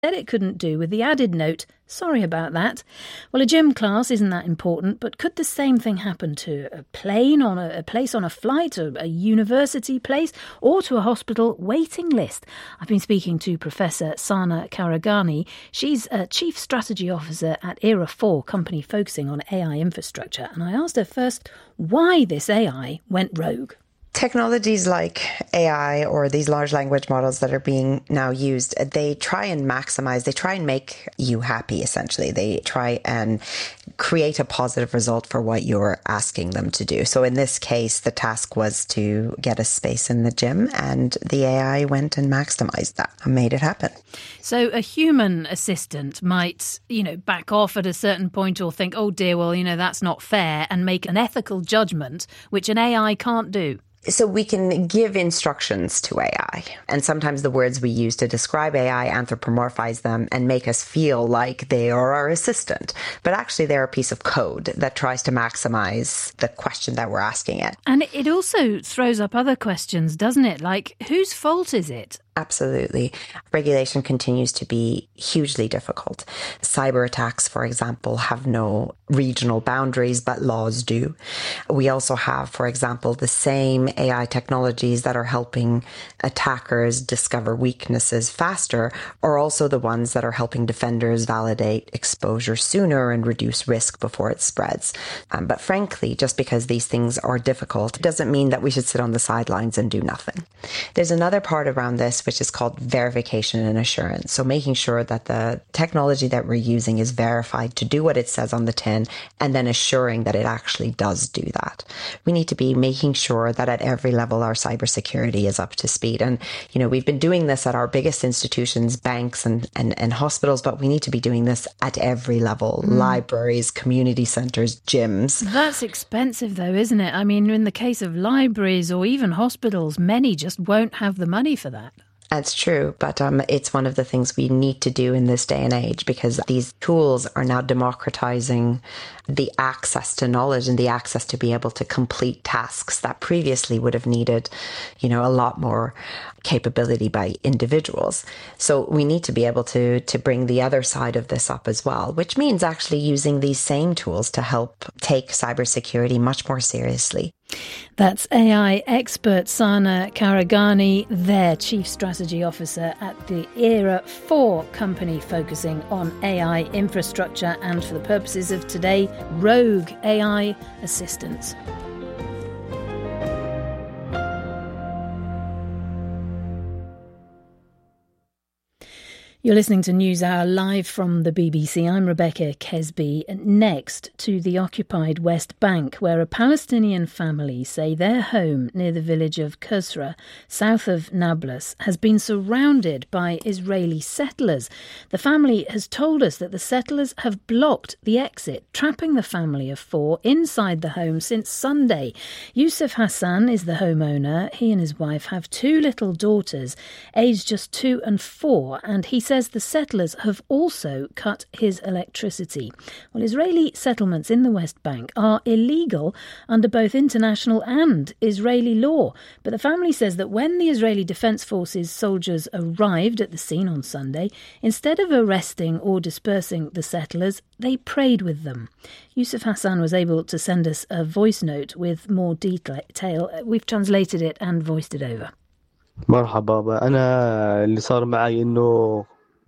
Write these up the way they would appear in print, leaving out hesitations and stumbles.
it couldn't do, with the added note, sorry about that. Well, a gym class isn't that important, but could the same thing happen to a plane, on a place on a flight, or a university place, or to a hospital waiting list? I've been speaking to Professor Sana Karagani. She's a Chief Strategy Officer at ERA 4, company focusing on AI infrastructure. And I asked her first why this AI went rogue. Technologies like AI or these large language models that are being now used, they try and make you happy, essentially. They try and create a positive result for what you're asking them to do. So in this case, the task was to get a space in the gym, and the AI went and maximized that and made it happen. So a human assistant might, back off at a certain point or think, oh dear, well, that's not fair, and make an ethical judgment, which an AI can't do. So we can give instructions to AI, and sometimes the words we use to describe AI anthropomorphize them and make us feel like they are our assistant. But actually they're a piece of code that tries to maximize the question that we're asking it. And it also throws up other questions, doesn't it? Like, whose fault is it? Absolutely. Regulation continues to be hugely difficult. Cyber attacks, for example, have no regional boundaries, but laws do. We also have, for example, the same AI technologies that are helping attackers discover weaknesses faster are also the ones that are helping defenders validate exposure sooner and reduce risk before it spreads. But frankly, just because these things are difficult doesn't mean that we should sit on the sidelines and do nothing. There's another part around this which is called verification and assurance. So making sure that the technology that we're using is verified to do what it says on the tin, and then assuring that it actually does do that. We need to be making sure that at every level our cybersecurity is up to speed. And, we've been doing this at our biggest institutions, banks and hospitals, but we need to be doing this at every level, libraries, community centres, gyms. That's expensive though, isn't it? I mean, in the case of libraries or even hospitals, many just won't have the money for that. That's true, but it's one of the things we need to do in this day and age, because these tools are now democratizing the access to knowledge and the access to be able to complete tasks that previously would have needed, a lot more capability by individuals. So we need to be able to bring the other side of this up as well, which means actually using these same tools to help take cybersecurity much more seriously. That's AI expert Sana Karagani, their Chief Strategy Officer at the ERA 4 company focusing on AI infrastructure and, for the purposes of today, rogue AI assistants. You're listening to NewsHour live from the BBC. I'm Rebecca Kesby. Next to the occupied West Bank, where a Palestinian family say their home near the village of Qusra, south of Nablus, has been surrounded by Israeli settlers. The family has told us that the settlers have blocked the exit, trapping the family of 4 inside the home since Sunday. Yusuf Hassan is the homeowner. He and his wife have 2 little daughters, aged just 2 and 4, and he says the settlers have also cut his electricity. Well, Israeli settlements in the West Bank are illegal under both international and Israeli law. But the family says that when the Israeli Defence Forces soldiers arrived at the scene on Sunday, instead of arresting or dispersing the settlers, they prayed with them. Yusuf Hassan was able to send us a voice note with more detail. We've translated it and voiced it over. مرحبا. أنا اللي صار معي إنه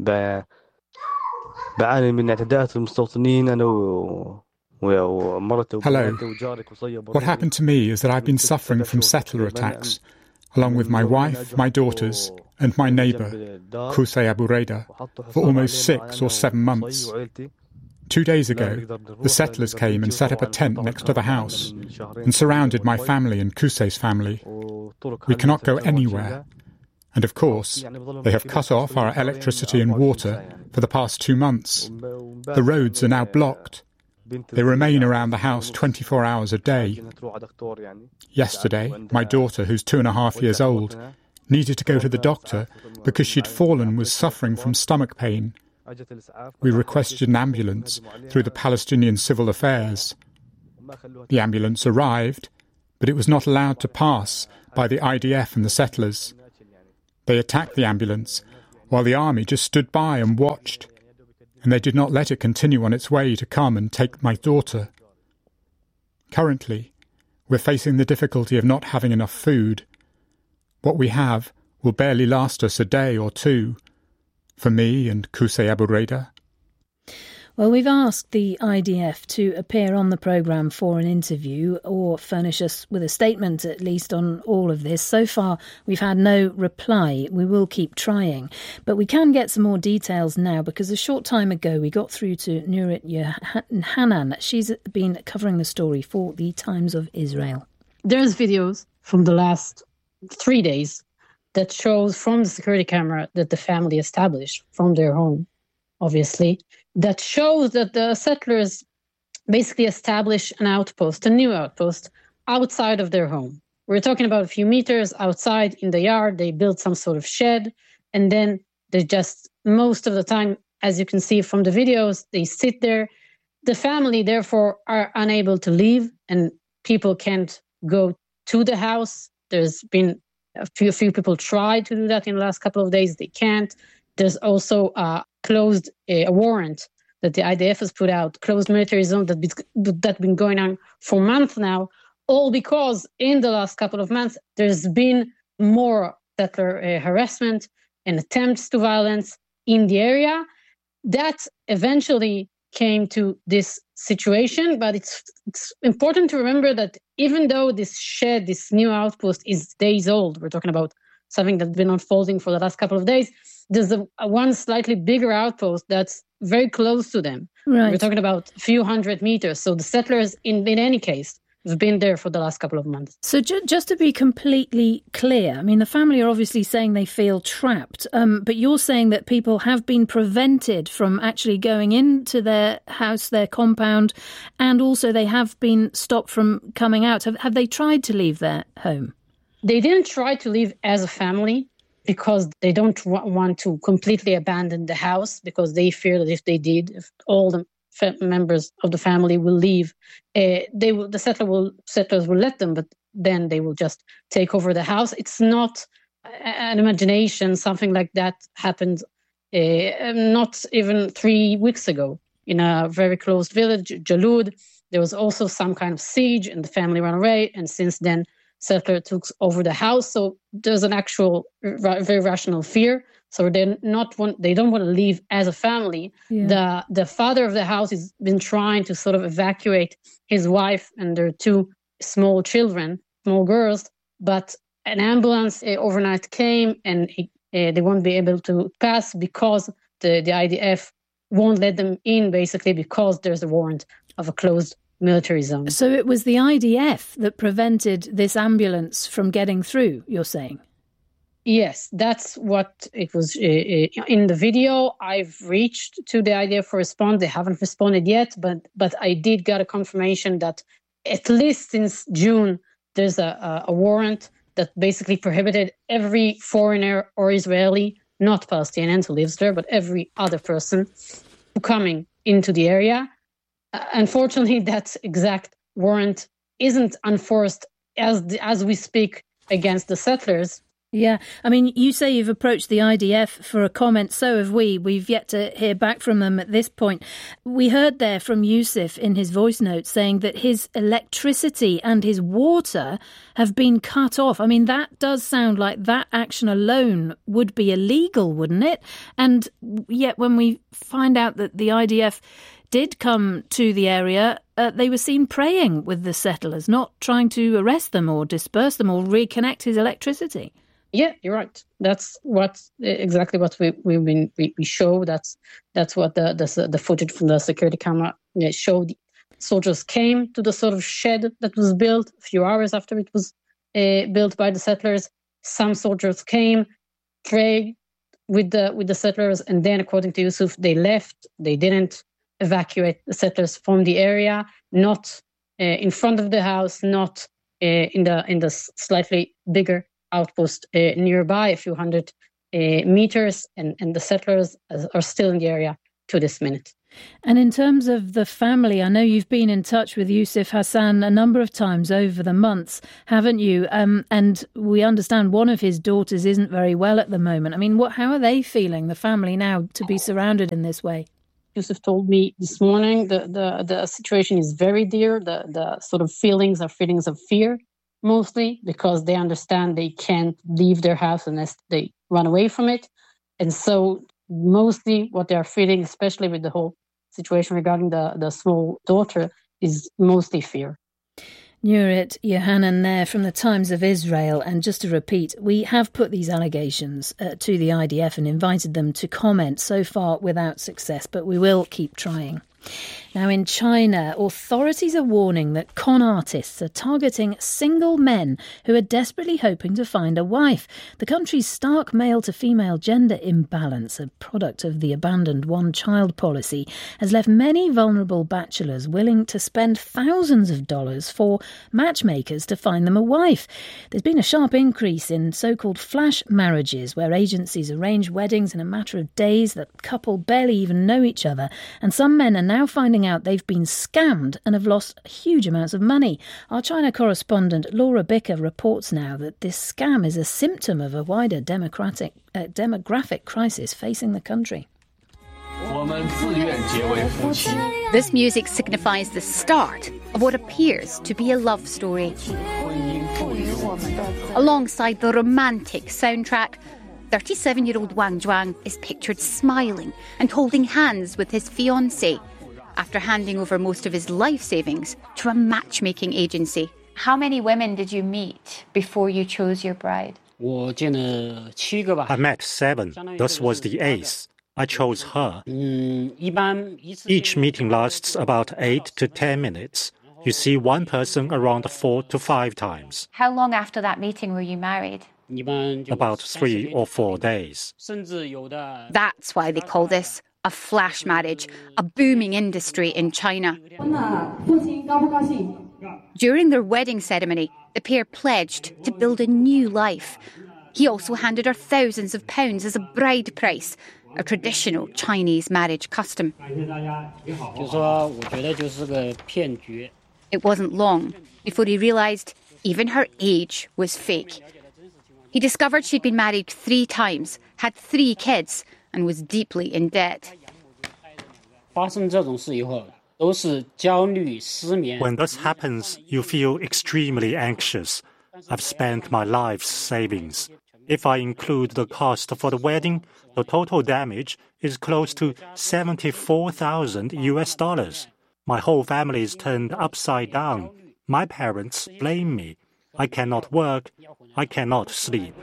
بعاني من اعتداءات المستوطنين أنا ومرته. Hello. What happened to me is that I've been suffering from settler attacks, along with my wife, my daughters, and my neighbour, Qusay Abu Reda, for almost 6 or 7 months. 2 days ago, the settlers came and set up a tent next to the house and surrounded my family and Qusay's family. We cannot go anywhere. And of course, they have cut off our electricity and water for the past 2 months. The roads are now blocked. They remain around the house 24 hours a day. Yesterday, my daughter, who's 2.5 years old, needed to go to the doctor because she'd fallen and was suffering from stomach pain. We requested an ambulance through the Palestinian Civil Affairs. The ambulance arrived, but it was not allowed to pass by the IDF and the settlers. They attacked the ambulance, while the army just stood by and watched, and they did not let it continue on its way to come and take my daughter. Currently, we're facing the difficulty of not having enough food. What we have will barely last us a day or two, for me and Qusay Abu Reda. Well, we've asked the IDF to appear on the programme for an interview or furnish us with a statement, at least, on all of this. So far, we've had no reply. We will keep trying. But we can get some more details now, because a short time ago we got through to Nurit Yohanan. She's been covering the story for the Times of Israel. There's videos from the last 3 days that shows from the security camera that the family established from their home, obviously, that shows that the settlers basically established an outpost, a new outpost, outside of their home. We're talking about a few meters outside in the yard. They built some sort of shed, and then they just, most of the time, as you can see from the videos, they sit there. The family, therefore, are unable to leave, and people can't go to the house. There's been a few people tried to do that in the last couple of days. They can't. There's also a warrant that the IDF has put out, closed military zone that's been going on for months now, all because in the last couple of months, there's been more settler harassment and attempts to violence in the area. That eventually came to this situation, but it's important to remember that even though this shed, this new outpost is days old, we're talking about something that's been unfolding for the last couple of days, there's a one slightly bigger outpost that's very close to them. Right. We're talking about a few hundred meters. So the settlers, in any case, have been there for the last couple of months. So just to be completely clear, I mean, the family are obviously saying they feel trapped, but you're saying that people have been prevented from actually going into their house, their compound, and also they have been stopped from coming out. Have they tried to leave their home? They didn't try to leave as a family because they don't want to completely abandon the house, because they fear that if they did, if all the members of the family will leave, the settlers will let them, but then they will just take over the house. It's not an imagination. Something like that happened not even 3 weeks ago in a very close village, Jalud. There was also some kind of siege and the family ran away, and since then settler took over the house. So there's an actual very rational fear. So they don't want to leave as a family. Yeah. The father of the house has been trying to sort of evacuate his wife and their 2 small children, small girls, but an ambulance overnight came and they won't be able to pass because the IDF won't let them in, basically because there's a warrant of a closed military zone. So it was the IDF that prevented this ambulance from getting through, you're saying? Yes, that's what it was in the video. I've reached to the IDF for response. They haven't responded yet, but I did get a confirmation that at least since June, there's a warrant that basically prohibited every foreigner or Israeli, not Palestinians who lives there, but every other person coming into the area. Unfortunately, that exact warrant isn't enforced as we speak against the settlers. Yeah, I mean, you say you've approached the IDF for a comment, so have we. We've yet to hear back from them at this point. We heard there from Yusuf in his voice note saying that his electricity and his water have been cut off. I mean, that does sound like that action alone would be illegal, wouldn't it? And yet when we find out that the IDF did come to the area, they were seen praying with the settlers, not trying to arrest them or disperse them or reconnect his electricity. Yeah, you're right. That's exactly what we show. That's what the footage from the security camera showed. Soldiers came to the sort of shed that was built a few hours after it was built by the settlers. Some soldiers came, prayed with the settlers, and then, according to Yusuf, they left. They didn't evacuate the settlers from the area, not in front of the house, not in the slightly bigger outpost nearby, a few hundred meters, and the settlers are still in the area to this minute. And in terms of the family, I know you've been in touch with Yusuf Hassan a number of times over the months, haven't you? And we understand one of his daughters isn't very well at the moment. I mean, how are they feeling, the family, now to be surrounded in this way? Yusuf told me this morning the situation is very dear. The sort of feelings are feelings of fear, mostly because they understand they can't leave their house unless they run away from it. And so mostly what they are feeling, especially with the whole situation regarding the small daughter, is mostly fear. Nurit Yohanan there from the Times of Israel. And just to repeat, we have put these allegations to the IDF and invited them to comment, so far without success, but we will keep trying. Now, in China, authorities are warning that con artists are targeting single men who are desperately hoping to find a wife. The country's stark male-to-female gender imbalance, a product of the abandoned one-child policy, has left many vulnerable bachelors willing to spend thousands of dollars for matchmakers to find them a wife. There's been a sharp increase in so-called flash marriages, where agencies arrange weddings in a matter of days. The couple barely even know each other, and some men are now finding out they've been scammed and have lost huge amounts of money. Our China correspondent Laura Bicker reports now that this scam is a symptom of a wider demographic crisis facing the country. This music signifies the start of what appears to be a love story. Alongside the romantic soundtrack, 37-year-old Wang Zhuang is pictured smiling and holding hands with his fiancée after handing over most of his life savings to a matchmaking agency. How many women did you meet before you chose your bride? I met 7. This was the 8th. I chose her. Each meeting lasts about 8 to 10 minutes. You see one person around 4 to 5 times. How long after that meeting were you married? About 3 or 4 days. That's why they call this a flash marriage, a booming industry in China. During their wedding ceremony, the pair pledged to build a new life. He also handed her thousands of pounds as a bride price, a traditional Chinese marriage custom. It wasn't long before he realised even her age was fake. He discovered she'd been married 3 times, had 3 kids, and was deeply in debt. When this happens, you feel extremely anxious. I've spent my life's savings. If I include the cost for the wedding, the total damage is close to $74,000. My whole family is turned upside down. My parents blame me. I cannot work. I cannot sleep.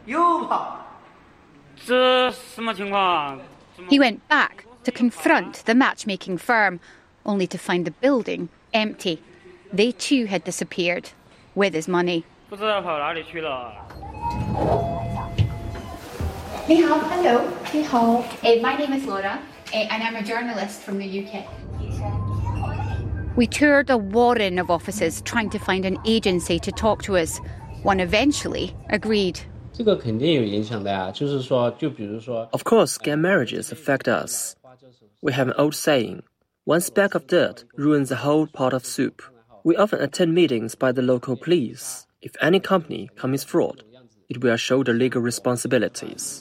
He went back to confront the matchmaking firm, only to find the building empty. They too had disappeared with his money. Hello. My name is Laura, and I'm a journalist from the UK. We toured a warren of offices trying to find an agency to talk to us. One eventually agreed. Of course, scam marriages affect us. We have an old saying, one speck of dirt ruins the whole pot of soup. We often attend meetings by the local police. If any company commits fraud, it will shoulder legal responsibilities.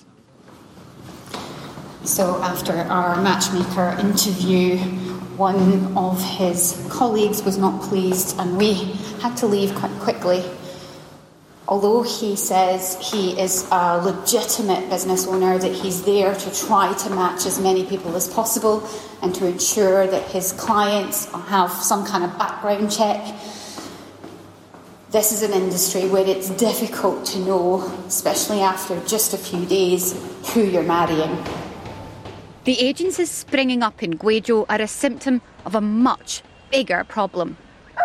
So after our matchmaker interview, one of his colleagues was not pleased and we had to leave quite quickly. Although he says he is a legitimate business owner, that he's there to try to match as many people as possible and to ensure that his clients have some kind of background check. This is an industry where it's difficult to know, especially after just a few days, who you're marrying. The agencies springing up in Guizhou are a symptom of a much bigger problem.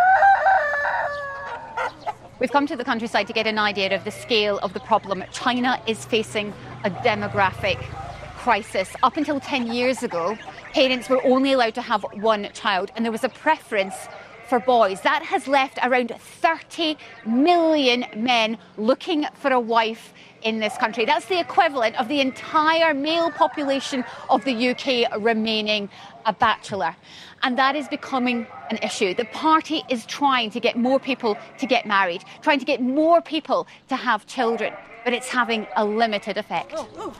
We've come to the countryside to get an idea of the scale of the problem. China is facing a demographic crisis. Up until 10 years ago, parents were only allowed to have 1 child, and there was a preference for boys. That has left around 30 million men looking for a wife in this country. That's the equivalent of the entire male population of the UK remaining a bachelor. And that is becoming an issue. The party is trying to get more people to get married, trying to get more people to have children. But it's having a limited effect.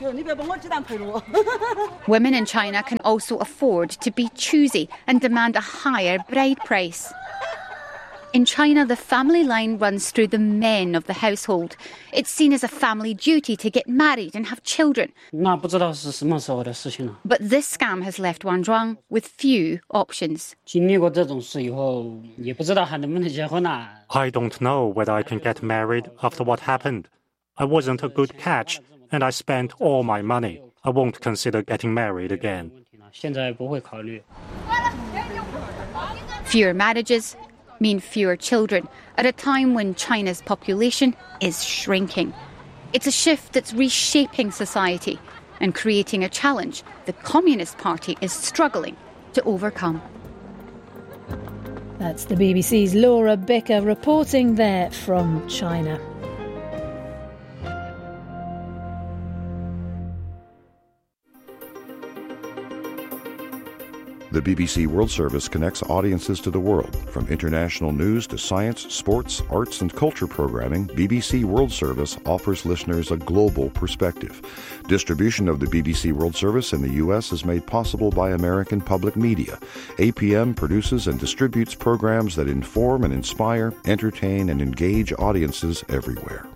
Women in China can also afford to be choosy and demand a higher bride price. In China, the family line runs through the men of the household. It's seen as a family duty to get married and have children. But this scam has left Wang Zhuang with few options. I don't know whether I can get married after what happened. I wasn't a good catch, and I spent all my money. I won't consider getting married again. Fewer marriages mean fewer children at a time when China's population is shrinking. It's a shift that's reshaping society and creating a challenge the Communist Party is struggling to overcome. That's the BBC's Laura Becker reporting there from China. The BBC World Service connects audiences to the world. From international news to science, sports, arts and culture programming, BBC World Service offers listeners a global perspective. Distribution of the BBC World Service in the U.S. is made possible by American Public Media. APM produces and distributes programs that inform and inspire, entertain and engage audiences everywhere.